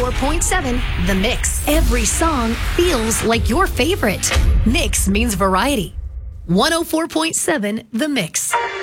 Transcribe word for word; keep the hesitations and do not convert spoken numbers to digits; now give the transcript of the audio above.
four point seven The Mix. Every song feels like your favorite. Mix means variety. one oh four point seven The Mix.